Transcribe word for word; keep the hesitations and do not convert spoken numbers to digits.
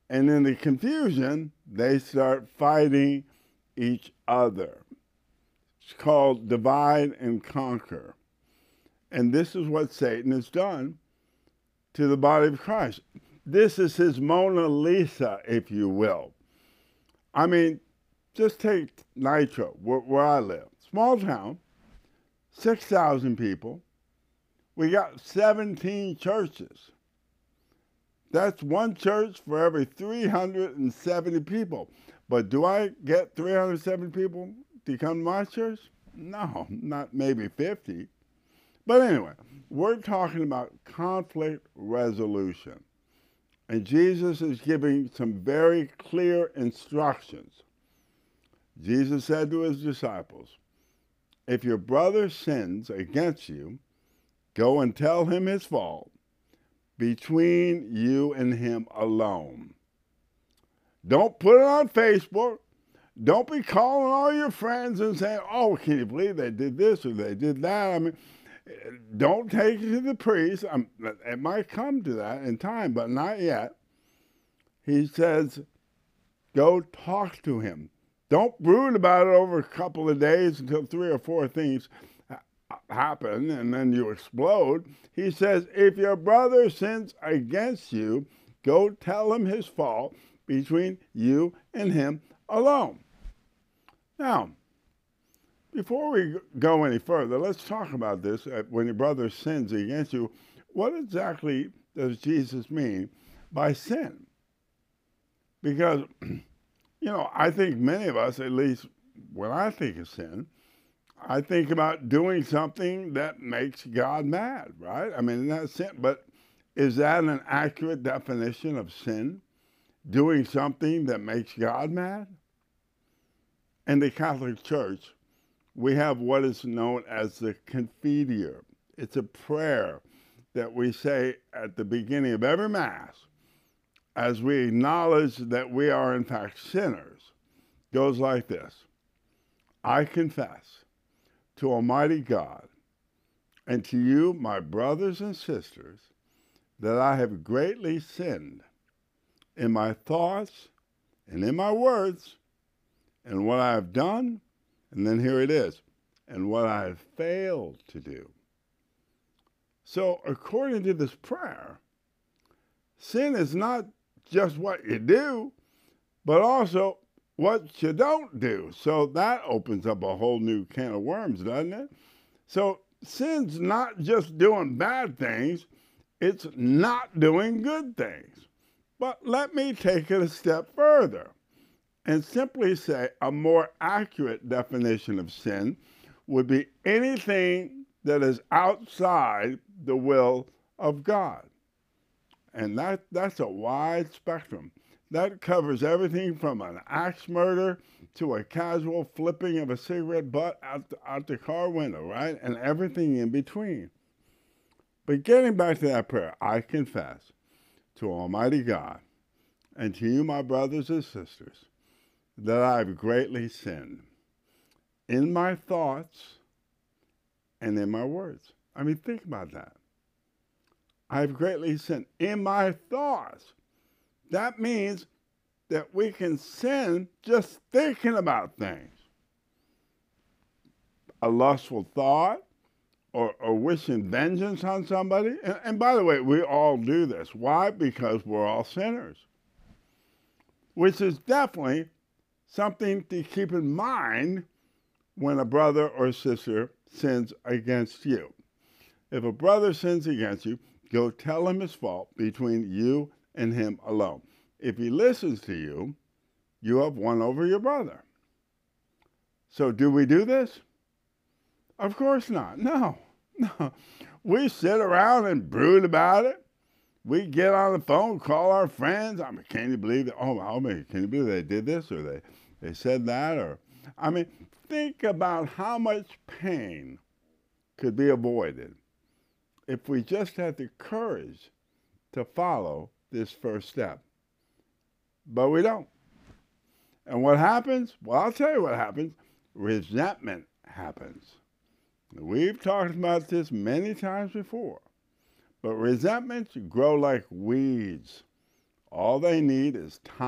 And in the confusion, they start fighting each other. It's called divide and conquer. And this is what Satan has done to the body of Christ. This is his Mona Lisa, if you will. I mean, just take Nitro, where, where I live. Small town, six thousand people. We got seventeen churches. That's one church for every three hundred seventy people. But do I get three hundred seventy people to come to my church? No, not maybe fifty. But anyway, we're talking about conflict resolution. And Jesus is giving some very clear instructions. Jesus said to his disciples, if your brother sins against you, go and tell him his fault between you and him alone. Don't put it on Facebook. Don't be calling all your friends and saying, oh, can you believe they did this or they did that? I mean, don't take it to the priest. Um, it might come to that in time, but not yet. He says, go talk to him. Don't brood about it over a couple of days until three or four things ha- happen and then you explode. He says, if your brother sins against you, go tell him his fault between you and him alone. Now, before we go any further, let's talk about this. When your brother sins against you, what exactly does Jesus mean by sin? Because, you know, I think many of us, at least when I think of sin, I think about doing something that makes God mad, right? I mean, that's sin. But is that an accurate definition of sin? Doing something that makes God mad? In the Catholic Church, we have what is known as the Confiteor. It's a prayer that we say at the beginning of every Mass as we acknowledge that we are in fact sinners. It goes like this. I confess to Almighty God and to you, my brothers and sisters, that I have greatly sinned in my thoughts and in my words and what I have done. And then here it is, and what I have failed to do. So according to this prayer, sin is not just what you do, but also what you don't do. So that opens up a whole new can of worms, doesn't it? So sin's not just doing bad things, it's not doing good things. But let me take it a step further and simply say a more accurate definition of sin would be anything that is outside the will of God. And that, that's a wide spectrum. That covers everything from an axe murder to a casual flipping of a cigarette butt out the, out the car window, right? And everything in between. But getting back to that prayer, I confess to Almighty God and to you, my brothers and sisters, that I have greatly sinned in my thoughts and in my words. I mean, think about that. I have greatly sinned in my thoughts. That means that we can sin just thinking about things. A lustful thought or, or wishing vengeance on somebody. And, and by the way, we all do this. Why? Because we're all sinners. Which is definitely something to keep in mind when a brother or sister sins against you. If a brother sins against you, go tell him his fault between you and him alone. If he listens to you, you have won over your brother. So do we do this? Of course not. No, no. We sit around and brood about it. We get on the phone, call our friends. I mean, can you believe that? Oh, I mean, can you believe they did this or they, they said that? Or, I mean, think about how much pain could be avoided if we just had the courage to follow this first step. But we don't. And what happens? Well, I'll tell you what happens. Resentment happens. We've talked about this many times before. But resentments grow like weeds All they need is time.